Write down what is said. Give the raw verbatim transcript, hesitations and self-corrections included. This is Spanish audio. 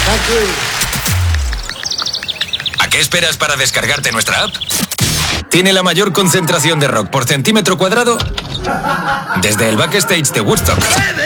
¿A qué esperas para descargarte nuestra app? Tiene la mayor concentración de rock por centímetro cuadrado desde el backstage de Woodstock.